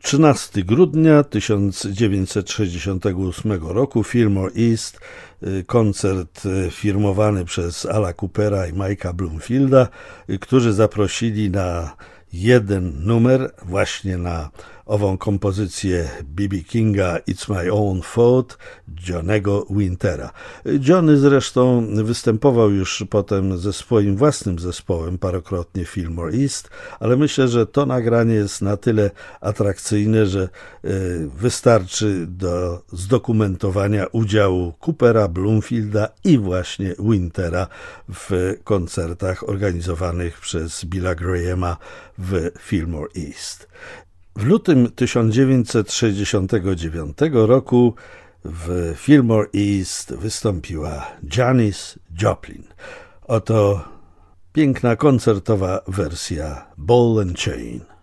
13 grudnia 1968 roku Fillmore East, koncert firmowany przez Ala Coopera i Mike'a Bloomfielda, którzy zaprosili na jeden numer, właśnie na ową kompozycję B.B. Kinga It's My Own Fault Johnnego Wintera. Johnny zresztą występował już potem ze swoim własnym zespołem parokrotnie w Fillmore East, ale myślę, że to nagranie jest na tyle atrakcyjne, że wystarczy do zdokumentowania udziału Coopera, Bloomfielda i właśnie Wintera w koncertach organizowanych przez Billa Grahama w Fillmore East. W lutym 1969 roku w Fillmore East wystąpiła Janis Joplin. Oto piękna koncertowa wersja Ball and Chain.